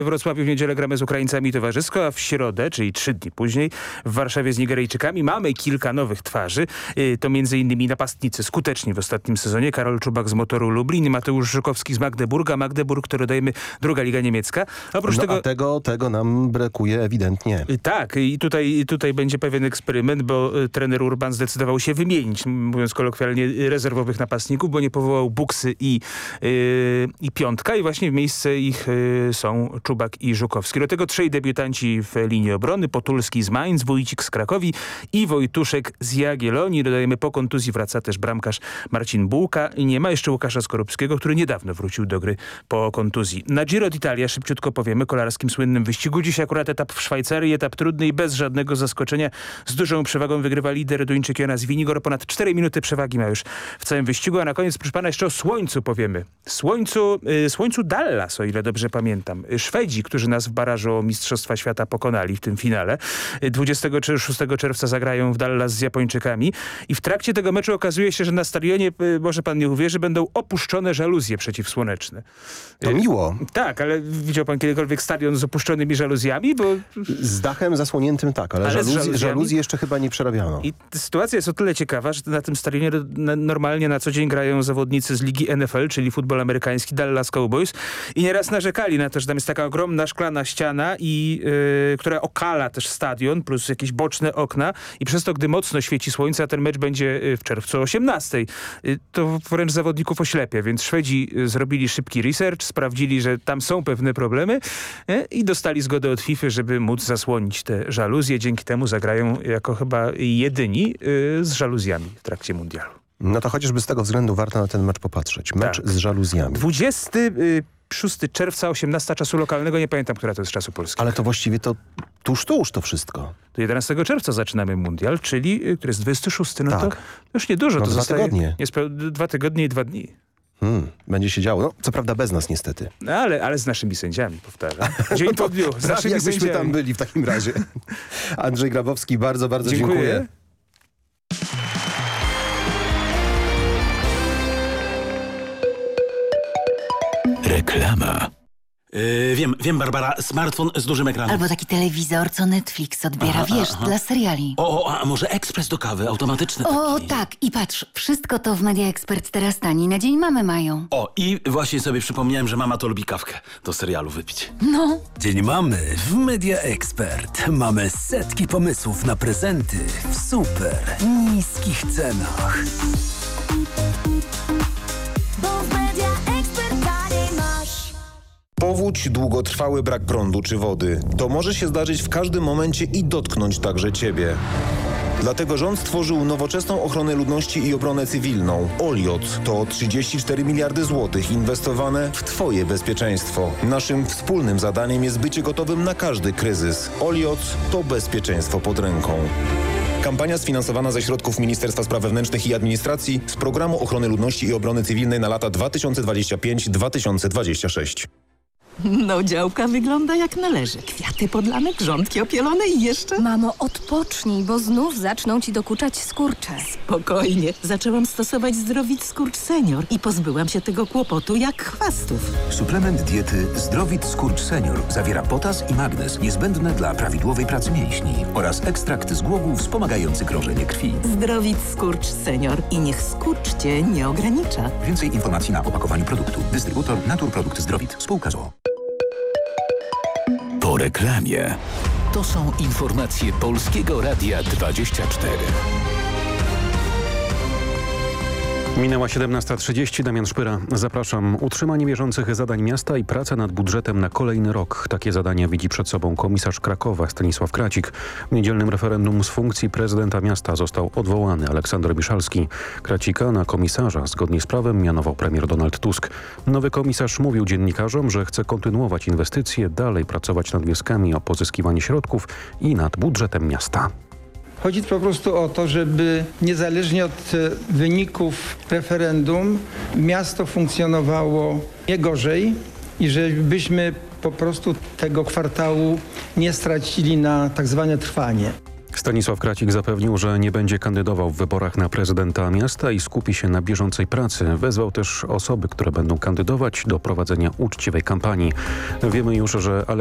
W Wrocławiu w niedzielę gramy z Ukraińcami towarzysko, a w środę, czyli 3 dni później, w Warszawie z Nigeryjczykami. Mamy kilka nowych twarzy. To m.in. napastnicy skuteczni w ostatnim sezonie. Karol Czubak z Motoru Lublin, Mateusz Żukowski z Magdeburga. Magdeburg to, dodajmy, druga liga niemiecka. Oprócz tego nam brakuje ewidentnie. Tak, i tutaj będzie pewien eksperyment, bo trener Urban zdecydował się wymienić, mówiąc kolokwialnie, rezerwowych napastników, bo nie powołał Buksy i Piątka i właśnie w miejsce ich są Czubak i Żukowski. Do tego 3 debiutanci w linii obrony. Potulski z Mainz, Wójcik z Krakowi i Wojtuszek z Jagiellonii. Dodajemy, po kontuzji wraca też bramkarz Marcin Bułka i nie ma jeszcze Łukasza Skorupskiego, który niedawno wrócił do gry po kontuzji. Na Giro d'Italia szybciutko powiemy, kolarskim słynnym wyścigu. Dziś akurat etap w Szwajcarii, etap trudny i bez żadnego zaskoczenia. Z dużą przewagą wygrywa lider Duńczyk Jonas Vingegaard. Ponad 4 minuty przewagi ma już w całym wyścigu. A na koniec, proszę pana, jeszcze o słońcu powiemy. Słońcu Dallas, o ile dobrze pamiętam. Szwedzi, którzy nas w barażu o Mistrzostwa Świata pokonali w tym finale. 26 czerwca zagrają w Dallas z Japończykami i w trakcie tego meczu okazuje się, że na stadionie, może pan nie uwierzy, będą opuszczone żaluzje przeciwsłoneczne. To miło. Tak, ale widział pan kiedykolwiek stadion z opuszczonymi żaluzjami? Bo... Z dachem zasłoniętym tak, ale żaluzji jeszcze chyba nie przerabiano. I sytuacja jest o tyle ciekawa, że na tym stadionie normalnie na co dzień grają zawodnicy z ligi NFL, czyli futbol amerykański, Dallas Cowboys, i nieraz narzekali na to, że tam jest taka ogromna szklana ściana, która okala też stadion, plus jakieś boczne okna i przez to, gdy mocno świeci słońce, a ten mecz będzie w czerwcu o 18:00, to wręcz zawodników oślepia, więc Szwedzi zrobili szybki research, sprawdzili, że tam są pewne problemy i dostali zgodę od FIFA, żeby móc zasłonić te żaluzje. Dzięki temu zagrają jako chyba jedyni z żaluzjami w trakcie mundialu. No to chociażby z tego względu warto na ten mecz popatrzeć. Mecz z żaluzjami. 26 czerwca, 18 czasu lokalnego. Nie pamiętam, która to jest czasu polskiego. Ale to właściwie to tuż to wszystko. To 11 czerwca zaczynamy mundial, czyli który jest 26. No tak. To już niedużo. No to 2 tygodnie. 2 tygodnie i 2 dni. Będzie się działo. No, co prawda bez nas niestety. No, ale z naszymi sędziami, powtarzam. Dzień po dniu. Z naszymi jakbyśmy sędziami. tam byli w takim razie. Andrzej Grabowski, bardzo, bardzo dziękuję. Reklama. Wiem, Barbara, smartfon z dużym ekranem. Albo taki telewizor, co Netflix odbiera, dla seriali. A może ekspres do kawy, automatyczny taki. O, tak. I patrz, wszystko to w Media Expert teraz taniej. Na Dzień Mamy mają. I właśnie sobie przypomniałem, że mama to lubi kawkę do serialu wypić. No. Dzień Mamy w Media Expert. Mamy setki pomysłów na prezenty w super niskich cenach. Powódź, długotrwały brak prądu czy wody. To może się zdarzyć w każdym momencie i dotknąć także Ciebie. Dlatego rząd stworzył nowoczesną ochronę ludności i obronę cywilną. Oliot to 34 miliardy złotych inwestowane w Twoje bezpieczeństwo. Naszym wspólnym zadaniem jest bycie gotowym na każdy kryzys. Oliot to bezpieczeństwo pod ręką. Kampania sfinansowana ze środków Ministerstwa Spraw Wewnętrznych i Administracji z Programu Ochrony Ludności i Obrony Cywilnej na lata 2025-2026. No, działka wygląda jak należy. Kwiaty podlane, grządki opielone i jeszcze... Mamo, odpocznij, bo znów zaczną ci dokuczać skurcze. Spokojnie. Zaczęłam stosować Zdrowit Skurcz Senior i pozbyłam się tego kłopotu jak chwastów. Suplement diety Zdrowit Skurcz Senior zawiera potas i magnez niezbędne dla prawidłowej pracy mięśni oraz ekstrakt z głogów wspomagający krążenie krwi. Zdrowit Skurcz Senior i niech skurcz cię nie ogranicza. Więcej informacji na opakowaniu produktu. Dystrybutor Naturprodukt Zdrowit. Spółka ZOO. Po reklamie. To są informacje Polskiego Radia 24. Minęła 17:30, Damian Szpyra. Zapraszam. Utrzymanie bieżących zadań miasta i praca nad budżetem na kolejny rok. Takie zadania widzi przed sobą komisarz Krakowa Stanisław Kracik. W niedzielnym referendum z funkcji prezydenta miasta został odwołany Aleksander Miszalski. Kracika na komisarza zgodnie z prawem mianował premier Donald Tusk. Nowy komisarz mówił dziennikarzom, że chce kontynuować inwestycje, dalej pracować nad wnioskami o pozyskiwanie środków i nad budżetem miasta. Chodzi po prostu o to, żeby niezależnie od wyników referendum miasto funkcjonowało nie gorzej i żebyśmy po prostu tego kwartału nie stracili na tak zwane trwanie. Stanisław Kracik zapewnił, że nie będzie kandydował w wyborach na prezydenta miasta i skupi się na bieżącej pracy. Wezwał też osoby, które będą kandydować do prowadzenia uczciwej kampanii. Wiemy już, że